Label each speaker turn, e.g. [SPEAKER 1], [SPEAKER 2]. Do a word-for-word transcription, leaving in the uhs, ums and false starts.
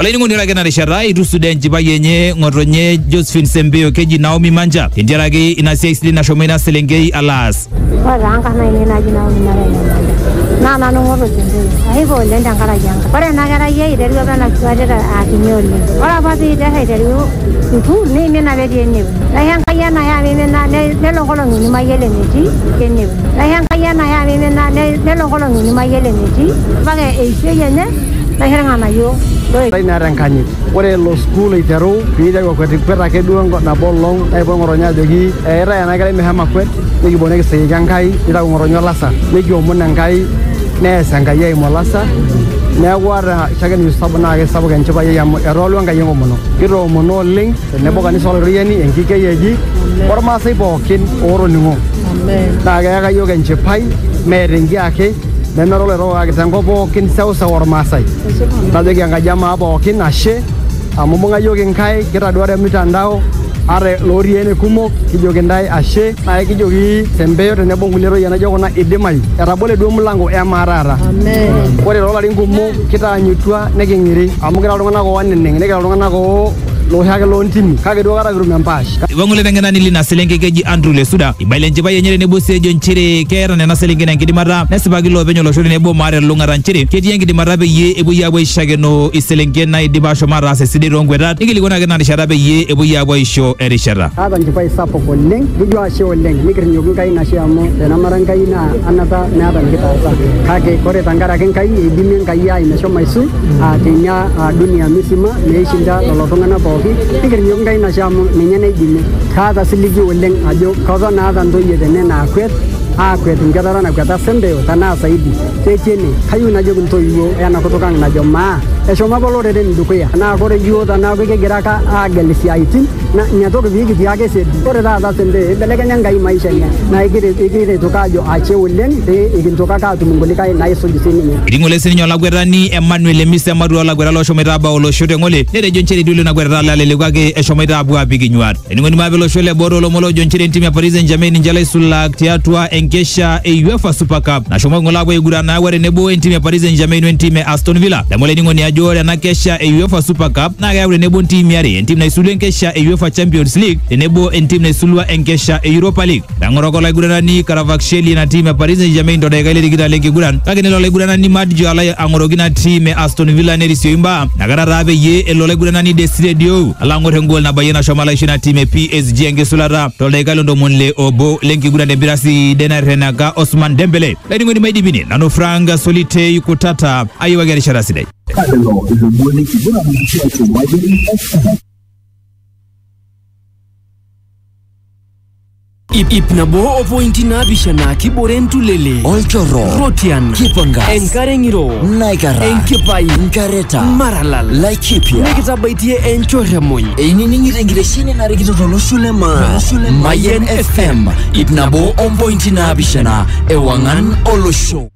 [SPEAKER 1] Alaini ngoni lake na rishara itu student bayenye ngotonye Josephine Sembeo keji Naomi Manja indiarage inasia isli na shomena selengei alas
[SPEAKER 2] ora anga na ina jina Naomi Manja na na no ngoro jende ahigo lenda ngara janga ora na gara ye ide rio bana kwajera akinyoli ora pati ide ide rio itu ni mena bedi ni na yanga yana ya mena ne longolo ni mayele niti kenne na yanga yana ya mena ne longolo ni mayele niti bage eise yene na heranga na yo
[SPEAKER 3] dai na rankani ore lo school iteru pide ko kwetipeta ke duongo na bolong ai bongoronya jogi era yana gale mehama kwet nigi boneke se jangai ira ngoronyo lasa nigi omona ngai ne sangai ai molasa ne wara chagen yusabna ke sabu kan chaba yam erolo ngai ngo mono kiro mono link ne bogani sol rieni enkike yeji forma sai bokin oro ningo amen ta ga ga yo kan chipai merengi ake Memero le roa ke tango bo kin sau sau masai. Tadi yang kajama bo kin ashe. Amumunga yogen kai kita dua ada mitandao. Are lori ene kumo kijogen dai ashe. Naik kijogi Sembeo dan nebong kulero yana jogo na idemai. Era boleh dua mulango ya marara. Amen. Kore rola ringumo kita nyutua negengiri. Amugira longana ko wanne neng. Negera longana ko lo haga lo ntimi kage do gara guru mempash
[SPEAKER 1] wangule ngana nili na selenge keji Andrew Lesuda ibaile njiba yenyere ne bose jonchire kera ne na selenge na ngidi mara nesibagi lo benyo lo shori ne bo mare lo ngaranchire kedi yengi mara be ye ebu ya boy shageno iselenge na idiba sho mara se sidi rongwera ngili gona gana ni shara be ye ebu ya boy sho erishara
[SPEAKER 3] hada njiba isapo ko leng bujwa sho leng mikir nyogu kai na shamo na maranga ina anata na hada ngita sa kage kore tangara ken kai idimi kai ya ina sho maisu a kenya dunia misima ne shinda lo tongana bo pikir nyong kai na sham ninya ne dinne kada siligi woleng ajo kaza na dan do yede ne na kwet a kwet ngara na kweta Sembeo tana saidi techene kayu na jogun to yo yana kutoka na joma e shoma bolo de den dukuya na gore yo da na ge geraka a gelisi aitin na nyato ge bigi tiage se gore da da Sembeo belega nyanga i maisha nya na igire igire to kajo a che woleng de igin to kaka tu mungoli kai na iso disini ne
[SPEAKER 1] idingole senyo la gwerani Emmanuel Misa Maru la gwera lo shomera ba lo shote ngole ne de joncheri dulu na gwera la le gwage e shomera abu abigi nyuat ngoni mabelo shole boro lo molo joncheri ntimi ya Paris Saint-Germain njala sulla tiatwa enkesha e UEFA Super Cup na shomo ngola gwe gura na ware nebo ntimi ya Paris Saint-Germain ntimi ya Aston Villa da mole ngoni ajore na kesha e UEFA Super Cup na ga ware nebo ntimi yare ntimi na isulu enkesha e UEFA Champions League nebo ntimi na isulwa enkesha e Europa League da ngoroko la gura ni Caravaksheli na ntimi ya Paris Saint-Germain ndo da gale digita legi gura kage ne lo gura ni Madjo ala angorogina ntimi ya Aston Villa ne risio imba na gara rabe ye elo le gura ni Desire Dio ala ngore ngol na bayena shomala ishina ntimi P S G engesulara to da galo ndo monle obo lengi gura ne birasi Denar Renaga Osman Dembele ladi ngoni maidi bini nano franga solite yukutata ayi wagari sharaside Ip ip na bo opointi na bishana kiborentu lele
[SPEAKER 4] Olchoro
[SPEAKER 1] Rotian
[SPEAKER 4] Kipangas
[SPEAKER 1] Enkarengiro
[SPEAKER 4] Naigara
[SPEAKER 1] Enkipai
[SPEAKER 4] Nkareta
[SPEAKER 1] Maralal
[SPEAKER 4] Laikipia
[SPEAKER 1] Nekita baitie enchoremoy
[SPEAKER 4] Eini ningire ngire shine na rikito tolo shulema Mayen F M Ip na bo opointi na bishana Ewangan Olosho